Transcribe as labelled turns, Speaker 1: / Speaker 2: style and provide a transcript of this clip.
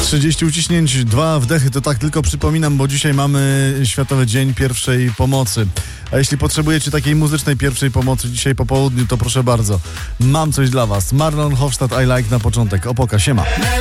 Speaker 1: 30 uciśnięć, 2 wdechy, to tak tylko przypominam, bo dzisiaj mamy Światowy Dzień Pierwszej Pomocy. A jeśli potrzebujecie takiej muzycznej pierwszej pomocy dzisiaj po południu, to proszę bardzo, mam coś dla was. Marlon Hofstadt, I Like na początek. Opoka, siema.